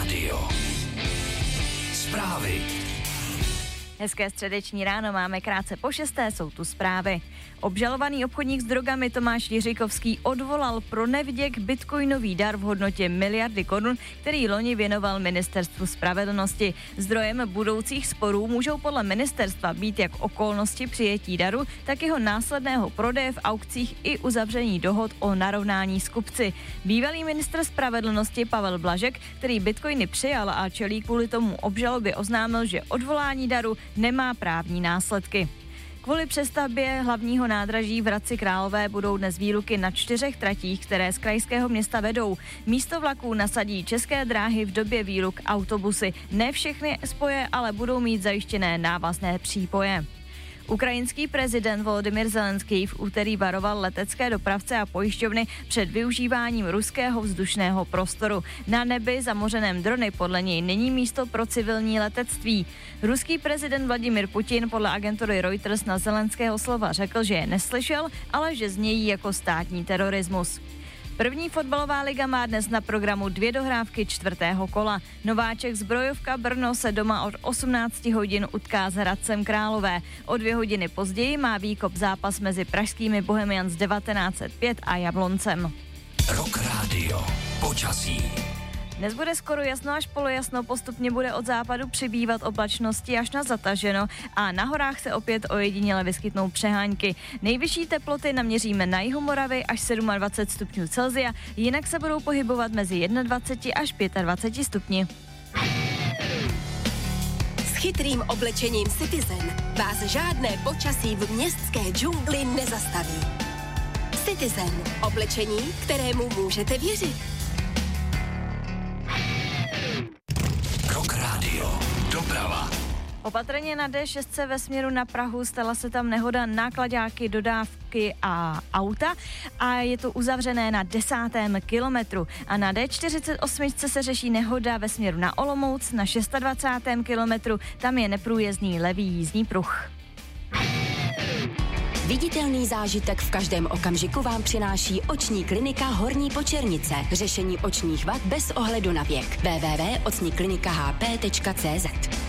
Radio. Zprávy. Hezké středeční ráno, máme krátce po 6. jsou tu zprávy. Obžalovaný obchodník s drogami Tomáš Jiříkovský odvolal pro nevděk bitcoinový dar v hodnotě 1 miliardy korun, který loni věnoval Ministerstvu spravedlnosti. Zdrojem budoucích sporů můžou podle ministerstva být jak okolnosti přijetí daru, tak jeho následného prodeje v aukcích i uzavření dohod o narovnání s kupci. Bývalý ministr spravedlnosti Pavel Blažek, který bitcoiny přijal a čelí kvůli tomu obžalobě, oznámil, že odvolání daru nemá právní následky. Kvůli přestavbě hlavního nádraží v Hradci Králové budou dnes výluky na 4 tratích, které z krajského města vedou. Místo vlaků nasadí České dráhy v době výluk autobusy. Ne všechny spoje ale budou mít zajištěné návazné přípoje. Ukrajinský prezident Volodymyr Zelenský v úterý varoval letecké dopravce a pojišťovny před využíváním ruského vzdušného prostoru. Na nebi zamořeném drony podle něj není místo pro civilní letectví. Ruský prezident Vladimír Putin podle agentury Reuters na Zelenského slova řekl, že je neslyšel, ale že znějí jako státní terorismus. První fotbalová liga má dnes na programu 2 dohrávky 4. kola. Nováček Zbrojovka Brno se doma od 18 hodin utká s Hradcem Králové. O 2 hodiny později má výkop zápas mezi pražskými Bohemians 1905 a Jabloncem. Rock Radio. Počasí. Dnes bude skoro jasno až polojasno, postupně bude od západu přibývat oblačnosti až na zataženo a na horách se opět ojediněle vyskytnou přehánky. Nejvyšší teploty naměříme na jihu Moravy až 27 stupňů Celsia, jinak se budou pohybovat mezi 21 až 25 stupni. S chytrým oblečením Citizen vás žádné počasí v městské džungli nezastaví. Citizen, oblečení, kterému můžete věřit. Rock Radio. Doprava. Opatrně na D6 ve směru na Prahu, stala se tam nehoda, náklaďáky, dodávky a auta a je to uzavřené na 10. kilometru. A na D48 se řeší nehoda ve směru na Olomouc, na 26. kilometru, tam je neprůjezdný levý jízdní pruh. Viditelný zážitek v každém okamžiku vám přináší oční klinika Horní Počernice. Řešení očních vad bez ohledu na věk. www.ocniklinikahp.cz.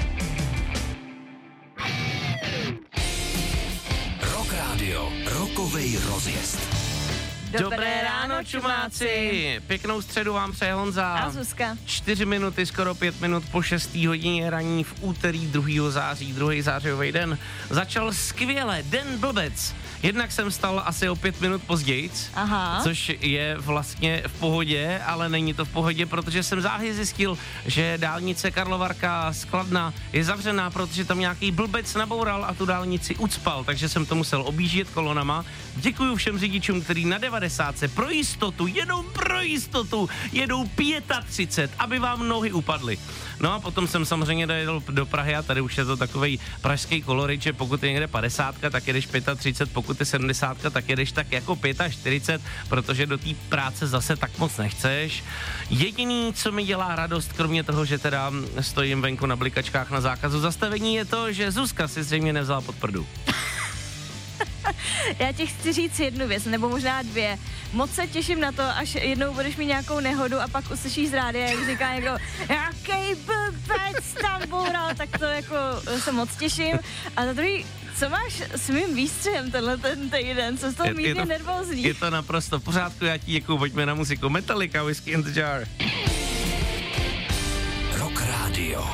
Rock Radio. Rokovej rozjezd. Dobré ráno, čumáci! Pěknou středu vám přeje Honza. A Zuzka. 4 minuty, skoro 5 minut po 6. hodině raní v úterý 2. září, 2. zářijový den. Začal skvěle, den blbec. Jednak jsem stal asi o 5 minut později, což je vlastně v pohodě, ale není to v pohodě, protože jsem záhy zjistil, že dálnice Karlovarka z Kladna je zavřená, protože tam nějaký blbec naboural a tu dálnici ucpal, takže jsem to musel objíždět kolonama. Děkuju všem řidičům, kteří na 90 pro jistotu, jedou 35, aby vám nohy upadly. No a potom jsem samozřejmě dojel do Prahy a tady už je to takovej pražský kolorit, že pokud je někde 50, tak jedeš 35, pokud je 70, tak jedeš tak jako 45, protože do té práce zase tak moc nechceš. Jediný, co mi dělá radost, kromě toho, že teda stojím venku na blikačkách na zákazu zastavení, je to, že Zuzka si zřejmě nevzala pod prdu. Já ti chci říct jednu věc, nebo možná 2. Moc se těším na to, až jednou budeš mít nějakou nehodu a pak uslyšíš z rádia, jak říká někdo, jaký blbec tam boural, tak to jako se moc těším. A za druhý, co máš s mým výstřihem tenhle ten týden, co z toho mírně nervózní? Je to naprosto v pořádku, já ti děkuju, pojďme na muziku. Metallica, Whiskey in the Jar. Rock Radio.